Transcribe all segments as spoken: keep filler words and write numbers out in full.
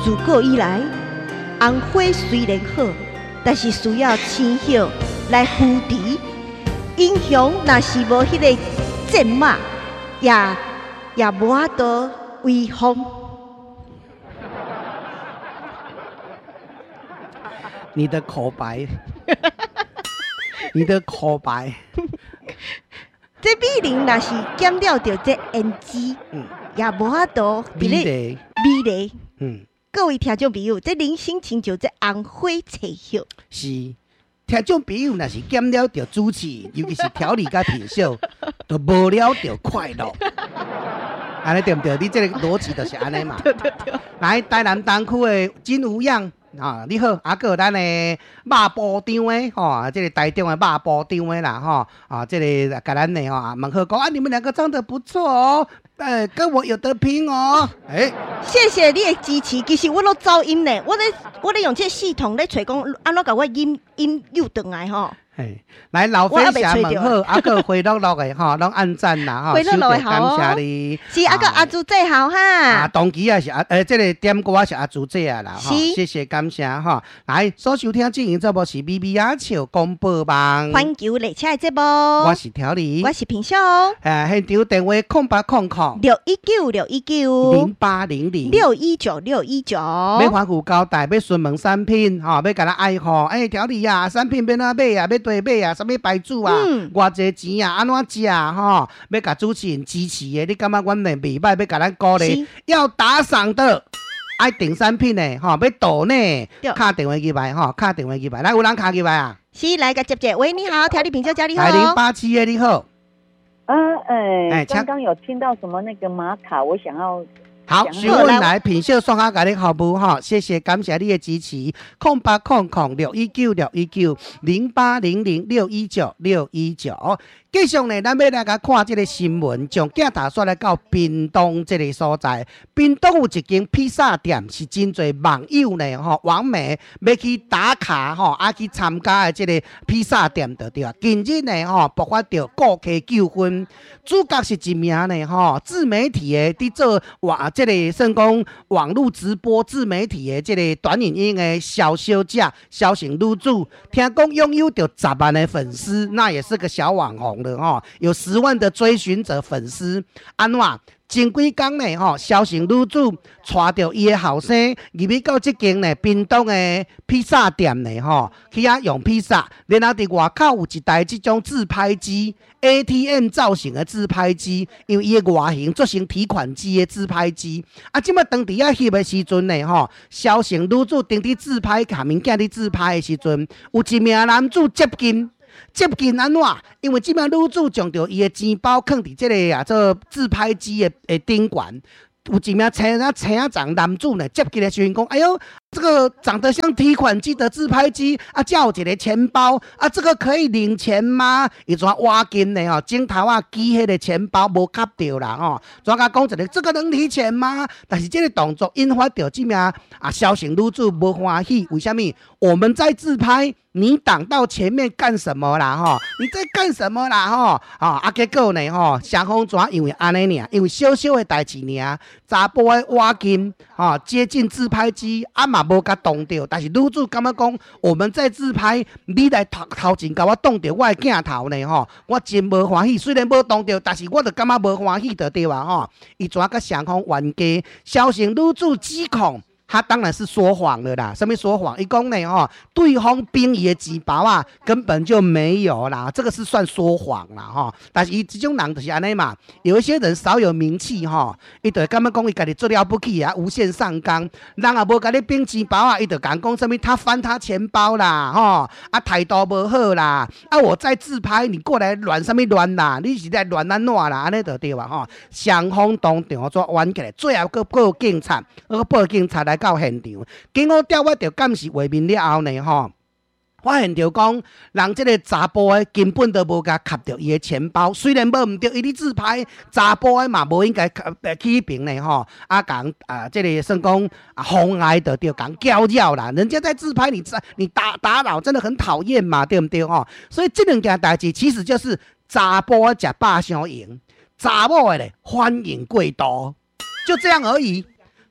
自古以来，红花虽然好，但是需要青叶来扶持。英雄若是无迄个战马，也也无法度威风。 你的口白，你的口白。 这美玲若是减掉着这胭脂，嗯，也无法度美丽， 美丽， 嗯。 各位听众朋友，这人生亲像这红花彩叶。 是，听众朋友若是减了着主持，尤其是调理甲品秀，就无了着快乐。安尼对不对？你这个逻辑就是安尼嘛。 对对对。来， 台南东区的金无恙啊，你好，啊个咱的肉布张的吼，啊，这个台中的肉布张的啦吼，啊，这个甲咱的吼啊，问好讲啊，你们两个唱得不错哦。呃，跟我有得拼哦！哎、欸， 谢谢你的支持。其实我都走音呢，我咧我咧用这系统咧找讲安怎甲我音音又转来吼。 嘿，来老飞侠问好，啊个回乐乐的吼，拢按赞啦吼， 回乐乐的好哦， 感谢你。 是啊个阿朱最好哈。 啊，当期也是阿呃，这个点歌是阿朱姐啊啦吼， 谢谢感谢哈。来，所收听进行节目是咪咪野笑广播网， 环球列车的节目， 我是调理， 我是平秀。 呃，现场电话空八空空六一九六一九零八零零六一九六一九。 要反复交代，要询问产品吼，要甲咱爱护，哎，调理啊，产品要哪买啊，要对买啊，什么牌子啊，嗯、偌济钱啊，安怎食吼？要甲主持人支持的，你感觉阮的袂歹，要甲咱鼓励，要打赏的，爱订产品的吼，要倒呢，敲电话进来吼，敲电话进来，来有人敲进来啊？ 是来个接接，喂，你好，调理品秀家你好， 来零八七的你好， 啊，哎，刚刚有听到什么那个玛卡，我想要。 好，询问来品秀送下给你服务哈，谢谢，感谢你的支持。空八空空六一九六一九零八零零六一九六一九。继续呢，咱要来甲看这个新闻，从镜头刷来到屏东这个所在。屏东有一间披萨店，是真侪网友呢吼，网媒要去打卡吼，啊去参加的这个披萨店就对啊。近日呢吼，爆发着顾客纠纷，主角是一名呢吼自媒体的伫做哇。这个算讲网络直播自媒体的这个短影音的小小姐、小型女主，听讲拥有着十万的粉丝，那也是个小网红了哈，有十万的追寻者粉丝，安怎？前几天呢，吼，小型女主带着伊的后生入去到这间呢屏东的披萨店呢，吼，去遐用披萨，然后伫外口有一台这种自拍机 ，A T M 造型的自拍机，因为伊的外形做成提款机的自拍机。啊，即摆当伫遐翕的时阵呢，吼，小型女主顶伫自拍下面镜伫自拍的时阵，有一名男子接近。接近安怎？因为即名女主将着伊的钱包放伫即个啊做自拍机的诶顶管，有一名青啊青啊长男子呢接近的时阵讲，哎呦，这个长得像提款机的自拍机啊，才有一个钱包啊，这个可以领钱吗？伊怎挖金呢？吼，镜头啊举迄个钱包无夹到啦吼，怎甲讲一个这个能提钱吗？但是这个动作引发到即名啊小型女主无欢喜，为什么？我们在自拍。你挡到前面干什么啦？吼，你在干什么啦？吼，啊，啊，结果呢？吼，双方怎因为安尼尔，因为小小的代志尔，查甫的挖金，吼，接近自拍机，啊嘛无甲动到，但是女主感觉讲，我们在自拍，你来头头前甲我动到我的镜头呢？吼，我真无欢喜，虽然无动到，但是我就感觉无欢喜就对啊，吼，伊怎甲双方冤家，小型女主指控。他当然是说谎了啦，什么说谎？伊讲呢吼，对方兵役的钱包啊，根本就没有啦，这个是算说谎啦吼。但是伊这种人就是安尼嘛，有一些人少有名气吼，伊就感觉讲伊家己做了不起啊，无限上纲，人也无甲你兵钱包啊，伊就讲讲什么他翻他钱包啦吼，啊态度无好啦，啊我在自拍，你过来乱什么乱啦，你是在乱安怎啦，安尼就对啊吼。双方当场做冤起来，最后搁报警察，搁报警察来。到现场，经过调我着监视画面了后呢，吼，发现着讲，人这个查甫的根本都无甲卡着伊的钱包，虽然无毋着伊咧自拍，查甫的嘛无应该去迄边呢，吼，啊讲啊，这个算讲啊妨碍着着讲搅扰啦，人家在自拍，你你打打扰，真的很讨厌嘛，对不对吼？所以这两件代志其实就是查甫的食饱伤赢，查某的咧欢迎过度，就这样而已。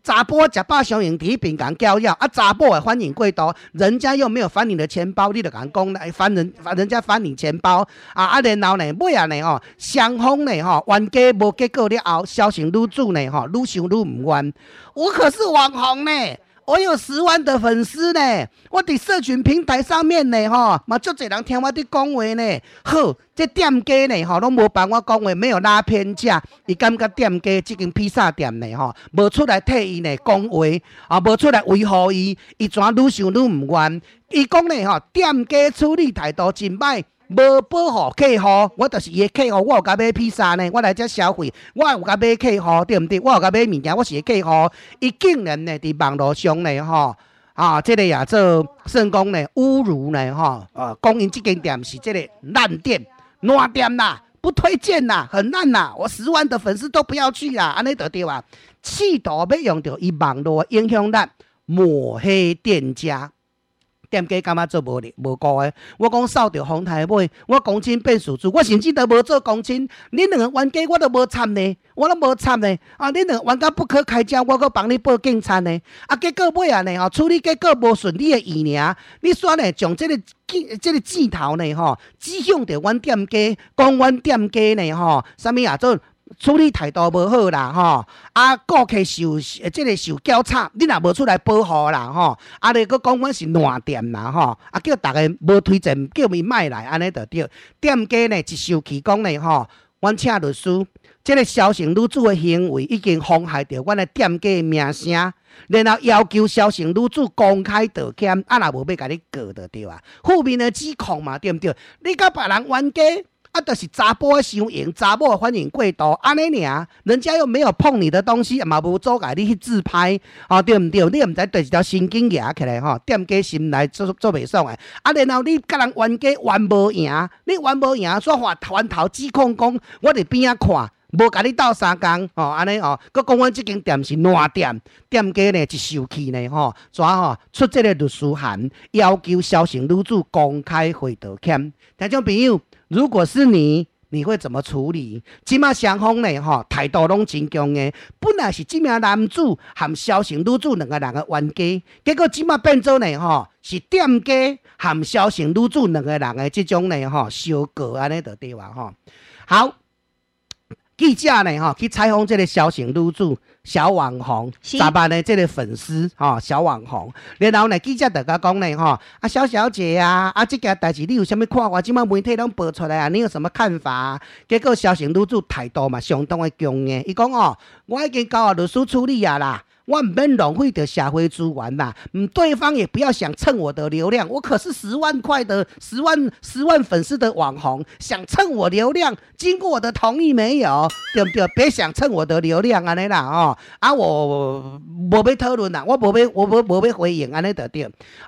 查甫吃饱上用底边讲教要啊，查甫的反应过多，人家又没有翻你的钱包，你就讲讲来翻人，人家翻你钱包啊啊，然后呢，尾啊呢吼，双方呢吼，冤家无结果了后，销成愈主呢吼，愈想愈唔冤。我可是网红呢。我有十万的粉丝呢，我伫社群平台上面呢，吼，嘛足侪人听我伫讲话呢。好，这店家呢，吼，拢无帮我讲话，没有拉偏架，伊感觉店家这间披萨店呢，吼，无出来替伊呢讲话，啊，无出来维护伊，伊怎愈想愈唔冤。伊讲呢，吼，店家处理态度真歹。无保护客户，我就是伊的客户，我有甲买披萨呢，我来这消费，我有甲买客户，对毋对？我有甲买物件，我是个客户，伊竟然呢伫网络上呢，吼啊，这个也做算讲呢侮辱呢，吼啊，讲因这间店是这个烂店、烂店啦，不推荐啦，很烂啦，我十万的粉丝都不要去啦，安尼就对啊，企图要用到伊网络影响力抹黑店家。店家感觉做无力无顾的，我讲扫着风台尾，我公亲变事主，我甚至都无做公亲，恁两个冤家我都无参呢，我都无参呢，啊，恁两个冤家不可开交，我搁帮你报警察呢，啊，结果尾啊呢吼，处理结果无顺利的意尔，你煞呢将这个这个箭头呢吼，指向着阮店家，讲阮店家呢吼，啥物啊做？处理态度无好啦，吼啊，顾客受即个受搅吵，你若无出来保护啦，吼啊，你搁讲阮是烂店啦，吼啊，叫大家无推荐，叫伊莫来，安尼就对。店家呢一生气讲呢，吼，阮请律师，即个销售女主的行为已经妨害到阮的店家的名声，然后要求销售女主公开道歉，啊，若无要甲你告就对啊，负面的指控嘛，对毋对？你甲别人冤家。啊，就是查甫的伤赢，查某的反应过度，安尼尔，人家又没有碰你的东西，嘛无阻碍你去自拍，哦，对唔对？你又唔知对一条神经压起来吼，店家心内做做袂爽诶。啊，然后你甲人冤家冤无赢，你冤无赢，煞话翻头指控讲，我伫边仔看。无甲你斗相共，吼安尼哦，佮讲阮即间店是烂店，店家呢一受气呢，吼，怎吼出这个律师函，要求销售女主公开会道歉。听众朋友，如果是你，你会怎么处理？即马双方呢，吼态度拢真强的，本来是即名男主和销售女主两个人的冤家，结果即马变做呢，吼是店家和销售女主两个人的即种呢，吼相告安尼就对啊，吼好。记者呢，哈，去采访这个销售女主小网红，十万的这个粉丝，哈，小网红。然后呢，记者就甲讲呢，哈，啊，小小姐啊，啊，这件代志你有啥物看法？即马媒体拢报出来啊，你有什么看法啊？结果销售女主态度嘛，相当的强硬，伊讲哦，我已经交律师处理啊啦。我唔免浪费的社会资源啦，嗯，对方也不要想蹭我的流量，我可是十万块的十万十万粉丝的网红，想蹭我流量，经过我的同意没有？对不对？别想蹭我的流量安尼啦哦，啊我无要讨论啦，我无要我无无要回应安尼就对。